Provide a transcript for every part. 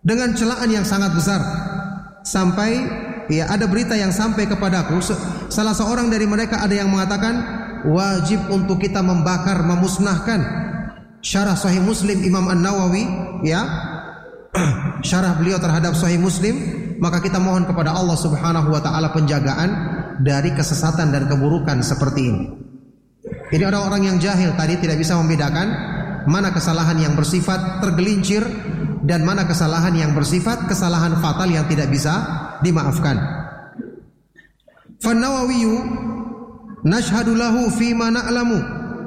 dengan celaan yang sangat besar. Sampai ya ada berita yang sampai kepadaku, salah seorang dari mereka ada yang mengatakan wajib untuk kita membakar, memusnahkan syarah Sahih Muslim Imam An-Nawawi, ya, syarah beliau terhadap Sahih Muslim. Maka kita mohon kepada Allah Subhanahu wa taala penjagaan dari kesesatan dan keburukan seperti ini. Ini ada orang yang jahil tadi, tidak bisa membedakan mana kesalahan yang bersifat tergelincir dan mana kesalahan yang bersifat kesalahan fatal yang tidak bisa dimaafkan. Fan-Nawawi nashhadu lahu fi ma na'lamu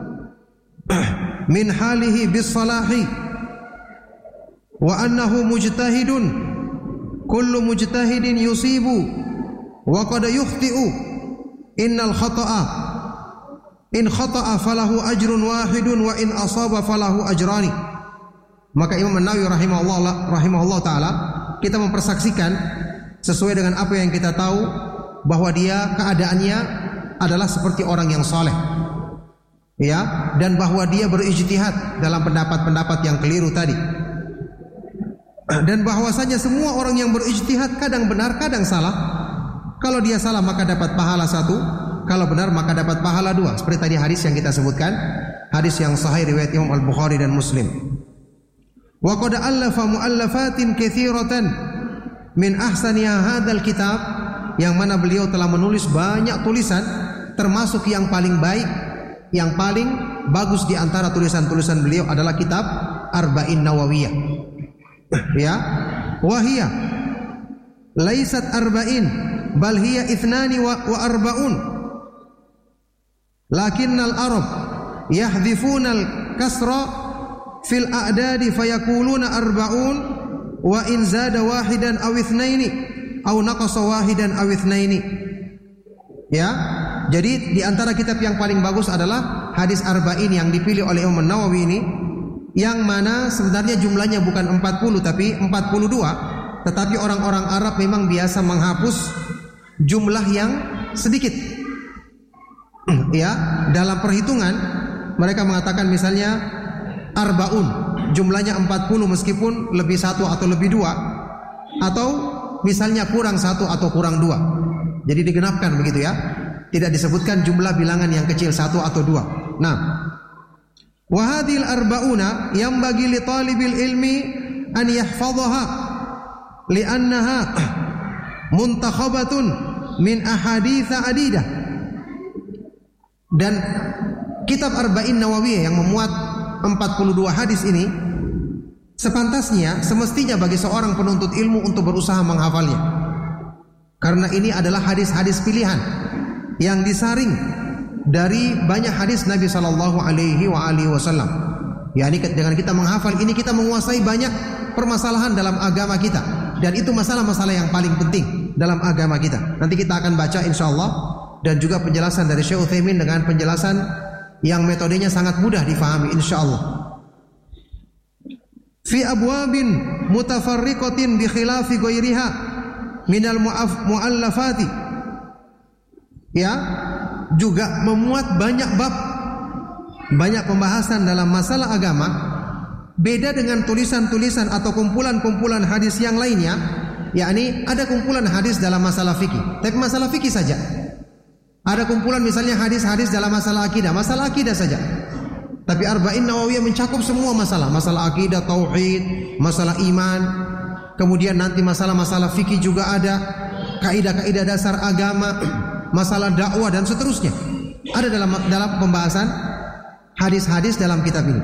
min halihi bis salahi wa annahu mujtahidun kullu mujtahidin yusibu wa qad yukhti'u innal khata'a in khata'a falahu ajrun wahidun wa in asaba falahu ajrani. Maka Imam An-Nawawi rahimahullah taala, kita mempersaksikan sesuai dengan apa yang kita tahu bahwa dia keadaannya adalah seperti orang yang saleh, ya, dan bahwa dia berijtihad dalam pendapat-pendapat yang keliru tadi. Dan bahwasanya semua orang yang berijtihad kadang benar, kadang salah. Kalau dia salah maka dapat pahala 1, kalau benar maka dapat pahala 2. Seperti tadi hadis yang kita sebutkan, hadis yang sahih riwayat Imam Al-Bukhari dan Muslim. Wa qad allafa mu'allafatin katsiratan min ahsaniha hadzal kitab, yang mana beliau telah menulis banyak tulisan, termasuk yang paling baik, yang paling bagus di antara tulisan-tulisan beliau adalah kitab Arba'in Nawawiyah. Ya, wahiyya laisat arba'in bal hiya ithnani wa arba'un, lakinnal arab yahdhifuna al kasra fil a'dadi fayaquluna arba'un wa in zada wahidan aw itsnaini aw naqasa wahidan aw itsnaini. Ya, jadi di antara kitab yang paling bagus adalah hadis Arba'in yang dipilih oleh Imam Nawawi ini, yang mana sebenarnya jumlahnya bukan 40 tapi 42, tetapi orang-orang Arab memang biasa menghapus jumlah yang sedikit. Ya, dalam perhitungan mereka mengatakan misalnya Arba'un jumlahnya 40 meskipun lebih 1 atau lebih 2, atau misalnya kurang 1 atau kurang 2. Jadi digenapkan begitu ya. Tidak disebutkan jumlah bilangan yang kecil 1 atau 2. Nah, wa hadhil arba'una yanbaghi li talibil ilmi an yahfadhaha li'annaha muntakhabatun min ahaditsa adidah. Dan kitab Arba'in Nawawiyah yang memuat 42 hadis ini sepantasnya, semestinya bagi seorang penuntut ilmu untuk berusaha menghafalnya, karena ini adalah hadis-hadis pilihan yang disaring dari banyak hadis Nabi sallallahu alaihi wasallam. Yani dengan kita menghafal ini kita menguasai banyak permasalahan dalam agama kita, dan itu masalah-masalah yang paling penting dalam agama kita. Nanti kita akan baca insyaallah, dan juga penjelasan dari Syekh Utsaimin dengan penjelasan yang metodenya sangat mudah difahami insyaallah. Fi abwabin mutafarriqatin bi khilafi ghairiha minal muallafati. Ya, juga memuat banyak bab, banyak pembahasan dalam masalah agama, beda dengan tulisan-tulisan atau kumpulan-kumpulan hadis yang lainnya. Yakni ada kumpulan hadis dalam masalah fikih, tapi masalah fikih saja. Ada kumpulan misalnya hadis-hadis dalam masalah akidah saja. Tapi Arba'in Nawawiyah mencakup semua masalah, masalah akidah, tauhid, masalah iman, kemudian nanti masalah-masalah fikih juga ada, kaidah-kaidah dasar agama, masalah dakwah dan seterusnya. Ada dalam pembahasan hadis-hadis dalam kitab ini.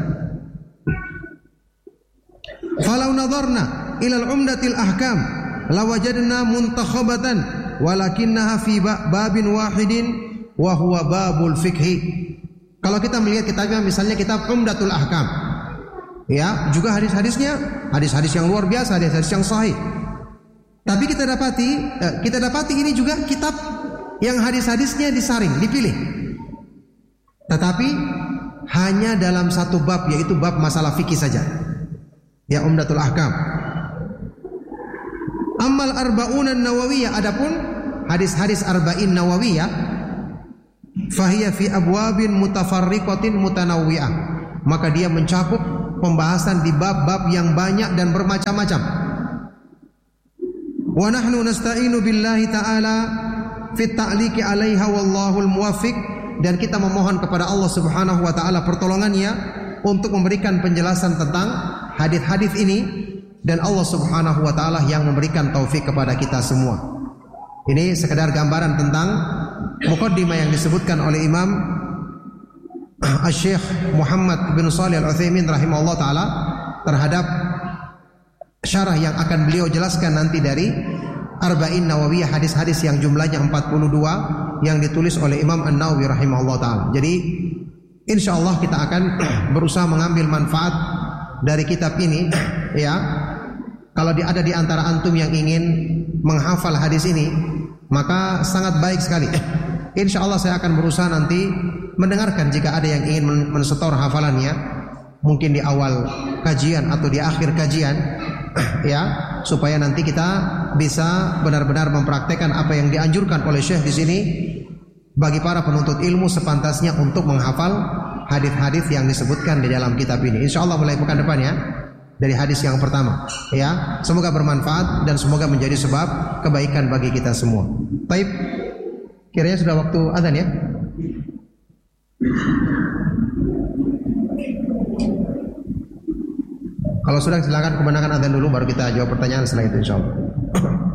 Falau nadharna ila al-umdatil ahkam lawajadna muntakhabatan walakinnaha fi babin wahidin wa huwa babul fiqhi. Kalau kita melihat kitabnya misalnya kitab Umdatul Ahkam, ya, juga hadis-hadisnya hadis-hadis yang luar biasa, hadis-hadis yang sahih. Tapi kita dapati ini juga kitab yang hadis-hadisnya disaring, dipilih, tetapi hanya dalam satu bab, yaitu bab masalah fikih saja, ya, Umdatul Ahkam. Ammal Arba'un Nawawiyah, adapun hadis-hadis Arba'in Nawawiyah, fahiya fi abwabin mutafarriqatin mutanawwi'ah, maka dia mencakup pembahasan di bab-bab yang banyak dan bermacam-macam. Wa nahnu nasta'inu billahi ta'ala fit ta'liqi 'alaiha wallahul muwaffiq, dan kita memohon kepada Allah Subhanahu wa taala pertolongannya untuk memberikan penjelasan tentang hadis-hadis ini, dan Allah Subhanahu wa taala yang memberikan taufik kepada kita semua. Ini sekedar gambaran tentang muqaddimah yang disebutkan oleh Imam Asy-Syaikh Muhammad bin Shalih Al-Utsaimin rahimahullah taala terhadap syarah yang akan beliau jelaskan nanti dari Arba'in Nawawiyah, hadis-hadis yang jumlahnya 42 yang ditulis oleh Imam An-Nawawi rahimahullah taala. Jadi insyaallah kita akan berusaha mengambil manfaat dari kitab ini ya. Kalau ada di antara antum yang ingin menghafal hadis ini, maka sangat baik sekali. Insyaallah saya akan berusaha nanti mendengarkan jika ada yang ingin mensetor hafalannya, mungkin di awal kajian atau di akhir kajian ya, supaya nanti kita bisa benar-benar mempraktekkan apa yang dianjurkan oleh Syekh di sini bagi para penuntut ilmu sepantasnya untuk menghafal hadis-hadis yang disebutkan di dalam kitab ini. Insyaallah mulai pekan depan ya, dari hadis yang pertama ya. Semoga bermanfaat dan semoga menjadi sebab kebaikan bagi kita semua. Baik, kiranya sudah waktu azan ya. Kalau sudah silakan kemenangan azan dulu, baru kita jawab pertanyaan setelah itu insyaallah.